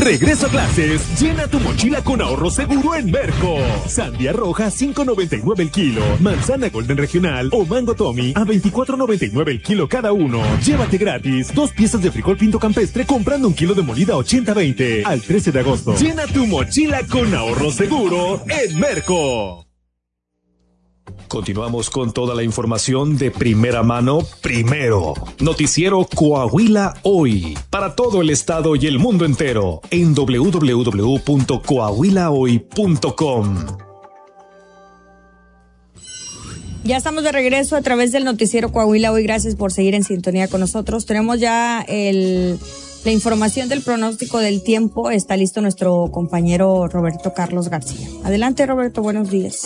Regreso a clases. Llena tu mochila con ahorro seguro en Merco. Sandía roja, $5.99 el kilo. Manzana Golden Regional o Mango Tommy a $24.99 el kilo cada uno. Llévate gratis 2 piezas de frijol pinto campestre comprando 1 kilo de molida 80-20 al 13 de agosto. Llena tu mochila con ahorro seguro en Merco. Continuamos con toda la información de primera mano, primero. Noticiero Coahuila Hoy, para todo el estado y el mundo entero, en www.coahuilahoy.com. Ya estamos de regreso a través del noticiero Coahuila Hoy. Gracias por seguir en sintonía con nosotros. Tenemos ya la información del pronóstico del tiempo. Está listo nuestro compañero Roberto Carlos García. Adelante, Roberto, buenos días.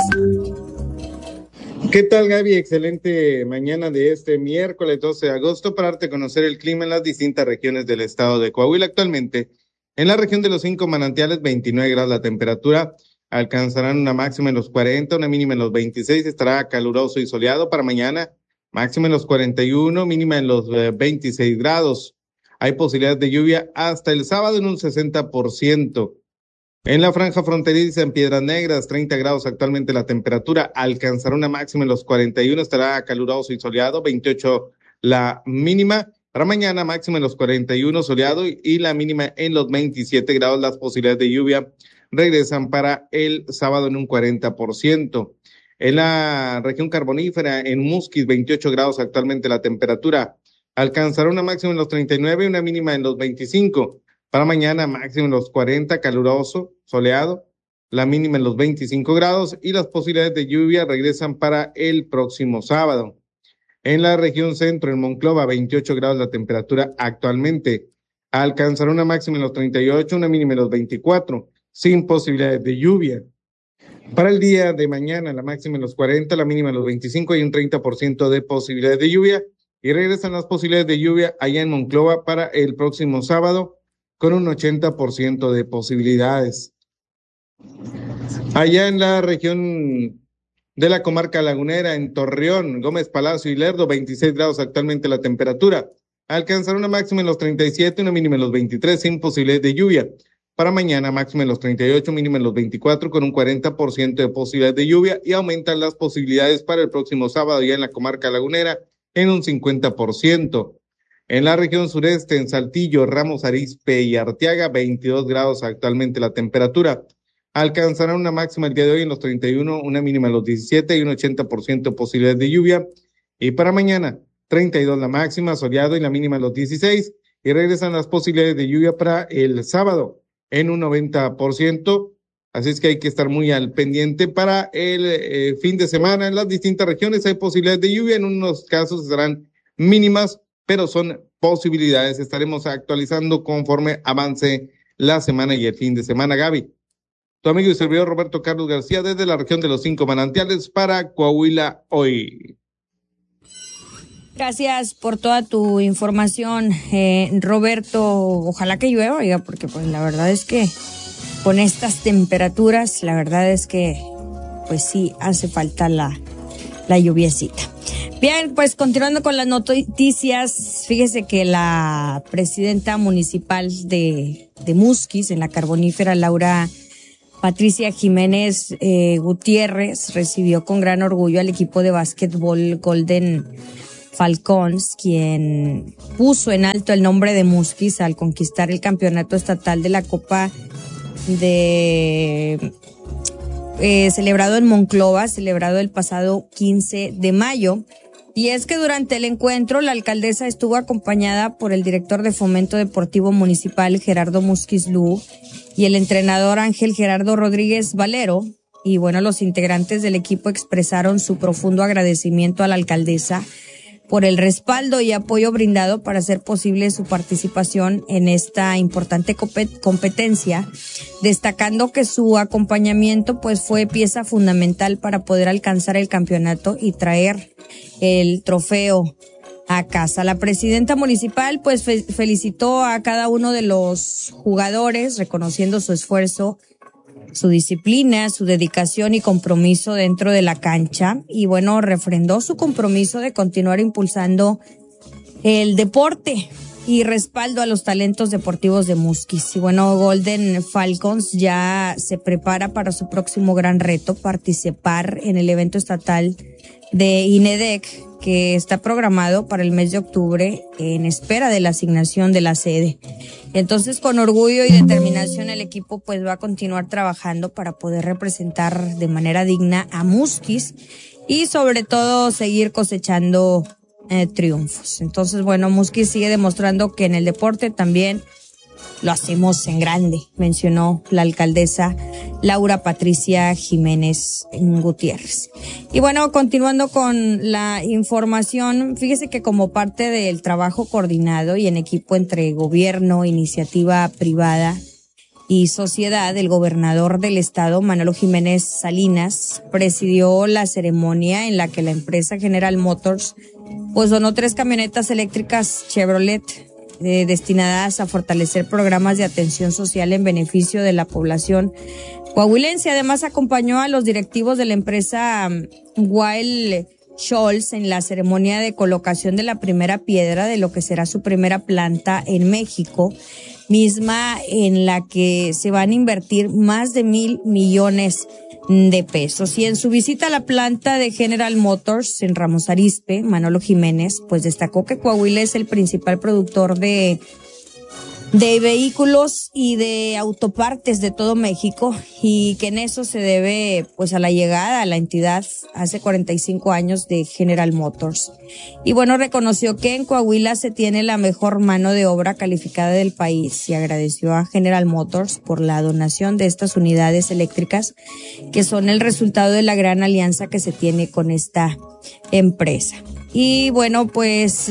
¿Qué tal, Gaby? Excelente mañana de este miércoles 12 de agosto para darte a conocer el clima en las distintas regiones del estado de Coahuila. Actualmente, en la región de los 5 manantiales, 29 grados la temperatura, alcanzarán una máxima en los 40, una mínima en los 26, estará caluroso y soleado para mañana, máxima en los 41, mínima en los 26 grados. Hay posibilidad de lluvia hasta el sábado en un 60%. En la franja fronteriza en Piedras Negras, 30 grados actualmente la temperatura, alcanzará una máxima en los 41, estará caluroso y soleado, 28 la mínima. Para mañana máxima en los 41 soleado y la mínima en los 27 grados. Las posibilidades de lluvia regresan para el sábado en un 40%. En la región carbonífera, en Musquis, 28 grados actualmente la temperatura, alcanzará una máxima en los 39 y una mínima en los 25. Para mañana máximo en los 40, caluroso, soleado, la mínima en los 25 grados y las posibilidades de lluvia regresan para el próximo sábado. En la región centro, en Monclova, 28 grados la temperatura actualmente, alcanzará una máxima en los 38, una mínima en los 24, sin posibilidades de lluvia. Para el día de mañana, la máxima en los 40, la mínima en los 25 y un 30% de posibilidades de lluvia. Y regresan las posibilidades de lluvia allá en Monclova para el próximo sábado, con un 80% de posibilidades. Allá en la región de la comarca lagunera, en Torreón, Gómez Palacio y Lerdo, 26 grados actualmente la temperatura. Alcanzará una máxima en los 37, una mínima en los 23, sin posibilidades de lluvia. Para mañana, máxima en los 38, mínima en los 24, con un 40% de posibilidades de lluvia y aumentan las posibilidades para el próximo sábado ya en la comarca lagunera en un 50%. En la región sureste, en Saltillo, Ramos Arizpe y Arteaga, 22 grados actualmente la temperatura. Alcanzará una máxima el día de hoy en los 31, una mínima en los 17 y un 80% de posibilidades de lluvia. Y para mañana, 32 la máxima, soleado y la mínima en los 16. Y regresan las posibilidades de lluvia para el sábado en un 90%. Así es que hay que estar muy al pendiente para el fin de semana. En las distintas regiones hay posibilidades de lluvia, en unos casos serán mínimas, pero son posibilidades. Estaremos actualizando conforme avance la semana y el fin de semana. Gaby, tu amigo y servidor Roberto Carlos García desde la región de los 5 manantiales para Coahuila Hoy. Gracias por toda tu información, Roberto. Ojalá que llueva, oiga, porque pues la verdad es que con estas temperaturas, la verdad es que pues sí hace falta la lluviecita. Bien, pues continuando con las noticias, fíjese que la presidenta municipal de Musquis, en la carbonífera, Laura Patricia Jiménez Gutiérrez, recibió con gran orgullo al equipo de básquetbol Golden Falcons, quien puso en alto el nombre de Musquis al conquistar el campeonato estatal de la Copa celebrado en Monclova, celebrado el pasado 15 de mayo. Y es que durante el encuentro la alcaldesa estuvo acompañada por el director de Fomento Deportivo Municipal, Gerardo Musquiz Lu, y el entrenador Ángel Gerardo Rodríguez Valero. Y bueno, los integrantes del equipo expresaron su profundo agradecimiento a la alcaldesa por el respaldo y apoyo brindado para hacer posible su participación en esta importante competencia, destacando que su acompañamiento pues fue pieza fundamental para poder alcanzar el campeonato y traer el trofeo a casa. La presidenta municipal pues felicitó a cada uno de los jugadores, reconociendo su esfuerzo, su disciplina, su dedicación y compromiso dentro de la cancha, y bueno, refrendó su compromiso de continuar impulsando el deporte y respaldo a los talentos deportivos de Musquis. Y bueno, Golden Falcons ya se prepara para su próximo gran reto, participar en el evento estatal de INEDEC, que está programado para el mes de octubre en espera de la asignación de la sede. Entonces, con orgullo y determinación, el equipo pues va a continuar trabajando para poder representar de manera digna a Musquis y sobre todo seguir cosechando triunfos. Entonces, bueno, Musquis sigue demostrando que en el deporte también lo hacemos en grande, mencionó la alcaldesa Laura Patricia Jiménez Gutiérrez. Y bueno, continuando con la información, fíjese que como parte del trabajo coordinado y en equipo entre gobierno, iniciativa privada y sociedad, el gobernador del estado, Manolo Jiménez Salinas, presidió la ceremonia en la que la empresa General Motors pues donó 3 camionetas eléctricas Chevrolet destinadas a fortalecer programas de atención social en beneficio de la población coahuilense. Además, acompañó a los directivos de la empresa Wild Scholz en la ceremonia de colocación de la primera piedra de lo que será su primera planta en México, misma en la que se van a invertir más de 1,000 millones de pesos. Y en su visita a la planta de General Motors en Ramos Arizpe, Manolo Jiménez pues destacó que Coahuila es el principal productor de vehículos y de autopartes de todo México, y que en eso se debe pues a la llegada a la entidad hace 45 años de General Motors. Y bueno, reconoció que en Coahuila se tiene la mejor mano de obra calificada del país y agradeció a General Motors por la donación de estas unidades eléctricas que son el resultado de la gran alianza que se tiene con esta empresa. Y bueno, pues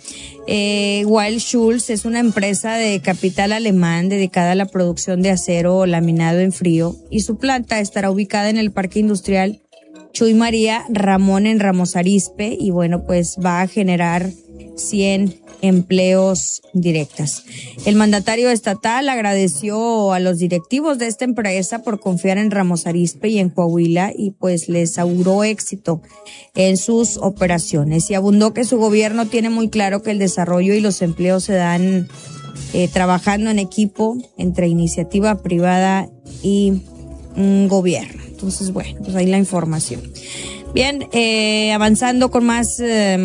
Wild Scholz es una empresa de capital alemán dedicada a la producción de acero laminado en frío, y su planta estará ubicada en el Parque Industrial Chuy María Ramón en Ramos Arizpe, y bueno, pues va a generar 100 empleos directas. El mandatario estatal agradeció a los directivos de esta empresa por confiar en Ramos Arizpe y en Coahuila, y pues les auguró éxito en sus operaciones, y abundó que su gobierno tiene muy claro que el desarrollo y los empleos se dan trabajando en equipo entre iniciativa privada y gobierno. Entonces, bueno, pues ahí la información. Bien, avanzando con más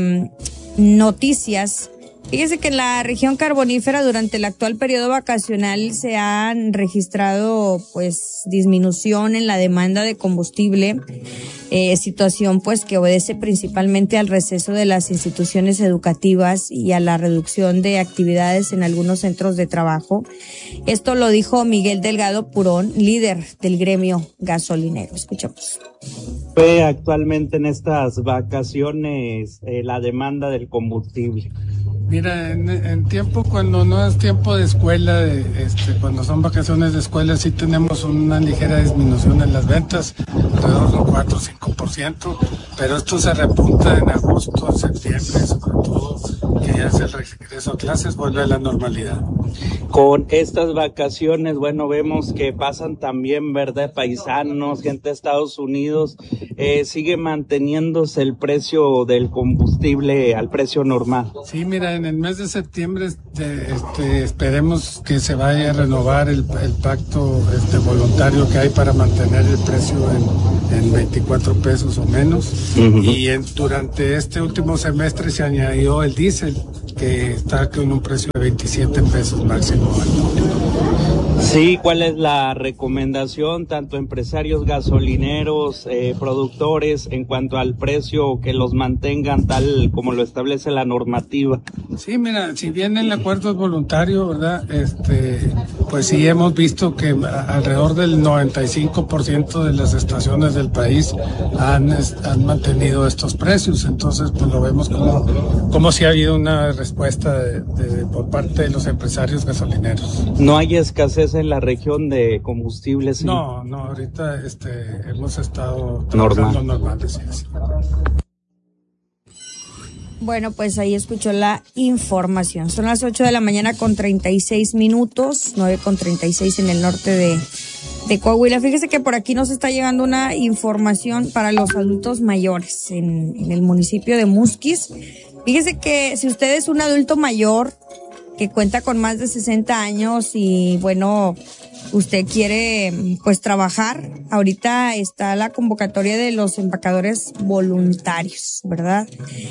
noticias. Fíjese que en la región carbonífera durante el actual periodo vacacional se han registrado pues disminución en la demanda de combustible, situación pues que obedece principalmente al receso de las instituciones educativas y a la reducción de actividades en algunos centros de trabajo. Esto lo dijo Miguel Delgado Purón, líder del gremio gasolinero. Escuchamos. Actualmente en estas vacaciones la demanda del combustible. Mira, en tiempo cuando no es tiempo de escuela, cuando son vacaciones de escuela, sí tenemos una ligera disminución en las ventas, alrededor del 4 o 5%, pero esto se repunta en agosto, en septiembre, sobre todo, que ya es el regreso a clases, vuelve a la normalidad. Con estas vacaciones, bueno, vemos que pasan también, ¿verdad?, paisanos, gente de Estados Unidos, sigue manteniéndose el precio del combustible al precio normal. Sí, mira, en el mes de septiembre esperemos que se vaya a renovar el pacto voluntario que hay para mantener el precio en 24 pesos o menos. Uh-huh. Y durante este último semestre se añadió el diésel, que está con un precio de 27 pesos máximo. Sí, ¿cuál es la recomendación tanto empresarios gasolineros, productores en cuanto al precio, que los mantengan tal como lo establece la normativa? Sí, mira, si bien el acuerdo es voluntario, ¿verdad? Pues sí hemos visto que alrededor del 95% de las estaciones del país han mantenido estos precios. Entonces, pues lo vemos como si ha habido una respuesta por parte de los empresarios gasolineros. ¿No hay escasez en la región de combustibles? ¿Sí? No, ahorita hemos estado trabajando normal, sí. Bueno, pues ahí escuchó la información. Son las 8 de la mañana con 36 minutos, 9:36 en el norte de Coahuila. Fíjese que por aquí nos está llegando una información para los adultos mayores en el municipio de Musquis. Fíjese que si usted es un adulto mayor que cuenta con más de 60 años y bueno, usted quiere pues trabajar, ahorita está la convocatoria de los empacadores voluntarios, ¿verdad?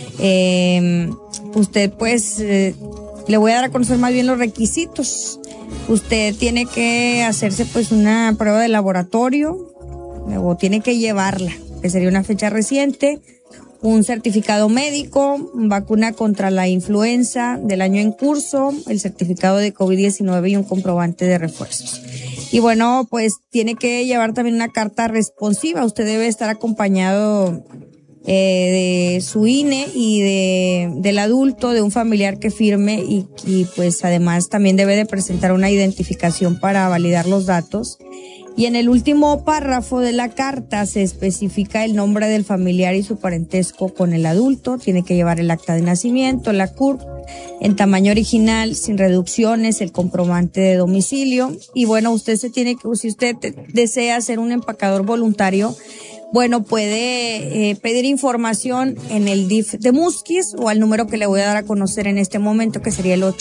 Usted pues le voy a dar a conocer más bien los requisitos. Usted tiene que hacerse pues una prueba de laboratorio o tiene que llevarla, que sería una fecha reciente, un certificado médico, vacuna contra la influenza del año en curso, el certificado de COVID-19 y un comprobante de refuerzos. Y bueno, pues tiene que llevar también una carta responsiva. Usted debe estar acompañado de su INE y del adulto, de un familiar que firme y pues además también debe de presentar una identificación para validar los datos. Y en el último párrafo de la carta se especifica el nombre del familiar y su parentesco con el adulto. Tiene que llevar el acta de nacimiento, la CURP, en tamaño original, sin reducciones, el comprobante de domicilio. Y bueno, usted si usted desea ser un empacador voluntario, bueno, puede pedir información en el DIF de Musquis o al número que le voy a dar a conocer en este momento, que sería el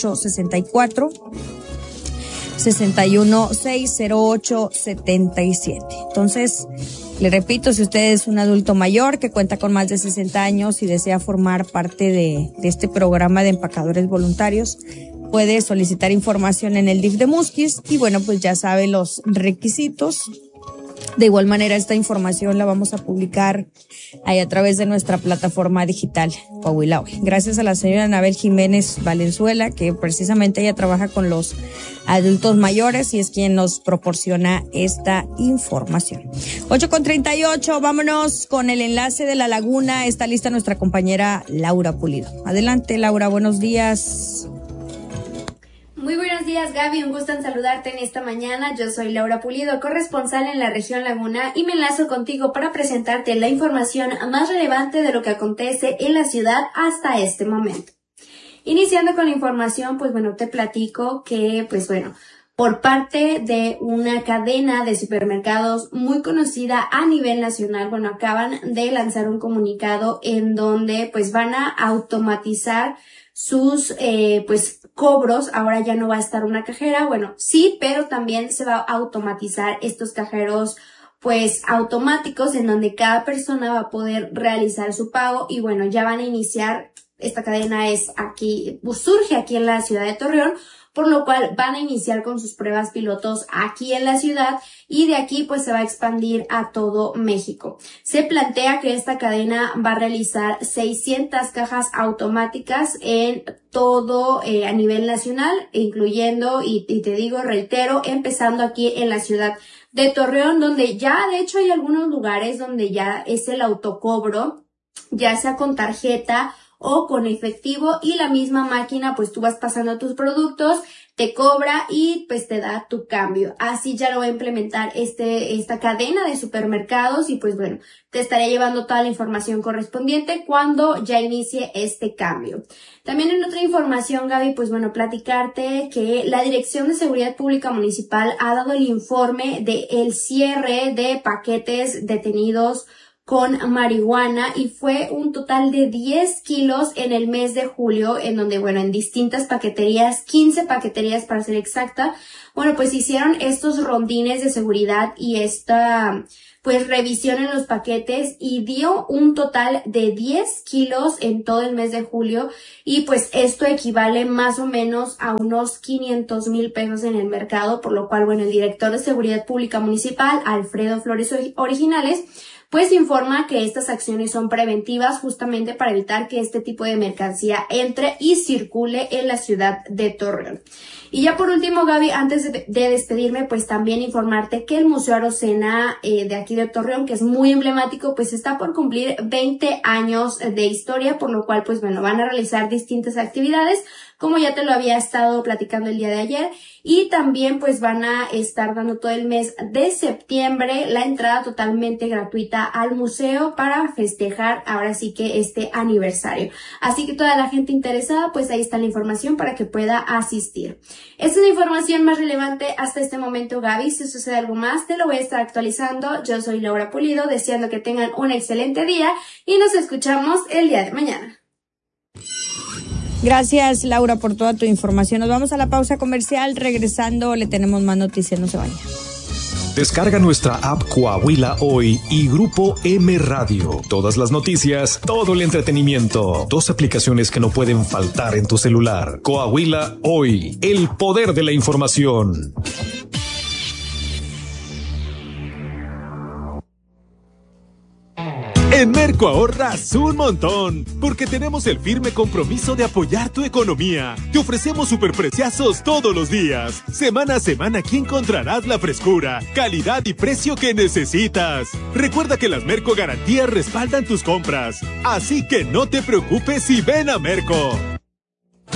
864-616-0877. Entonces, le repito, si usted es un adulto mayor que cuenta con más de 60 años y desea formar parte de este programa de empacadores voluntarios, puede solicitar información en el DIF de Musquis y bueno, pues ya sabe los requisitos. De igual manera, esta información la vamos a publicar ahí a través de nuestra plataforma digital Coahuila Hoy. Gracias a la señora Anabel Jiménez Valenzuela, que precisamente ella trabaja con los adultos mayores y es quien nos proporciona esta información. 8:38, vámonos con el enlace de La Laguna. Está lista nuestra compañera Laura Pulido. Adelante, Laura, buenos días. Muy buenos días, Gaby, un gusto en saludarte en esta mañana. Yo soy Laura Pulido, corresponsal en la región Laguna, y me enlazo contigo para presentarte la información más relevante de lo que acontece en la ciudad hasta este momento. Iniciando con la información, pues bueno, te platico que, pues bueno, por parte de una cadena de supermercados muy conocida a nivel nacional, bueno, acaban de lanzar un comunicado en donde pues van a automatizar sus pues cobros. Ahora ya no va a estar una cajera, bueno, sí, pero también se va a automatizar estos cajeros pues automáticos en donde cada persona va a poder realizar su pago y bueno, ya van a iniciar. Esta cadena surge aquí en la ciudad de Torreón, por lo cual van a iniciar con sus pruebas pilotos aquí en la ciudad y de aquí pues se va a expandir a todo México. Se plantea que esta cadena va a realizar 600 cajas automáticas en todo a nivel nacional, incluyendo, y te digo, reitero, empezando aquí en la ciudad de Torreón, donde ya de hecho hay algunos lugares donde ya es el autocobro, ya sea con tarjeta o con efectivo, y la misma máquina pues tú vas pasando tus productos, te cobra y pues te da tu cambio. Así ya lo va a implementar esta cadena de supermercados y pues bueno, te estaré llevando toda la información correspondiente cuando ya inicie este cambio. También en otra información, Gaby, pues bueno, platicarte que la Dirección de Seguridad Pública Municipal ha dado el informe de el cierre de paquetes detenidos con marihuana y fue un total de 10 kilos en el mes de julio, en donde, bueno, en distintas paqueterías, 15 paqueterías para ser exacta, bueno, pues hicieron estos rondines de seguridad y esta, pues, revisión en los paquetes y dio un total de 10 kilos en todo el mes de julio y pues esto equivale más o menos a unos 500,000 pesos en el mercado, por lo cual, bueno, el director de Seguridad Pública Municipal, Alfredo Flores Originales, pues informa que estas acciones son preventivas justamente para evitar que este tipo de mercancía entre y circule en la ciudad de Torreón. Y ya por último, Gaby, antes de despedirme, pues también informarte que el Museo Arocena de aquí de Torreón, que es muy emblemático, pues está por cumplir 20 años de historia, por lo cual, pues bueno, van a realizar distintas actividades, como ya te lo había estado platicando el día de ayer, y también pues van a estar dando todo el mes de septiembre la entrada totalmente gratuita al museo para festejar ahora sí que este aniversario. Así que toda la gente interesada, pues ahí está la información para que pueda asistir. Esta es la información más relevante hasta este momento, Gaby. Si sucede algo más, te lo voy a estar actualizando. Yo soy Laura Pulido, deseando que tengan un excelente día y nos escuchamos el día de mañana. Gracias, Laura, por toda tu información. Nos vamos a la pausa comercial. Regresando, le tenemos más noticias. No se vayan. Descarga nuestra app Coahuila Hoy y Grupo M Radio. Todas las noticias, todo el entretenimiento. 2 aplicaciones que no pueden faltar en tu celular. Coahuila Hoy, el poder de la información. En Merco ahorras un montón, porque tenemos el firme compromiso de apoyar tu economía. Te ofrecemos superpreciazos todos los días. Semana a semana aquí encontrarás la frescura, calidad y precio que necesitas. Recuerda que las Merco Garantías respaldan tus compras, así que no te preocupes y ven a Merco.